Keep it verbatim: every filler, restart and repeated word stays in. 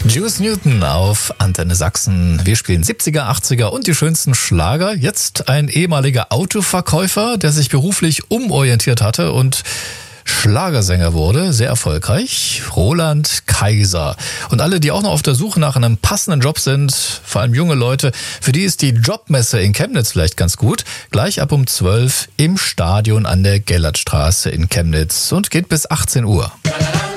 Juice Newton auf Antenne Sachsen. Wir spielen siebziger, achtziger und die schönsten Schlager. Jetzt ein ehemaliger Autoverkäufer, der sich beruflich umorientiert hatte und Schlagersänger wurde, sehr erfolgreich, Roland Kaiser. Und alle, die auch noch auf der Suche nach einem passenden Job sind, vor allem junge Leute, für die ist die Jobmesse in Chemnitz vielleicht ganz gut. Gleich ab um zwölf im Stadion an der Gellertstraße in Chemnitz und geht bis achtzehn Uhr.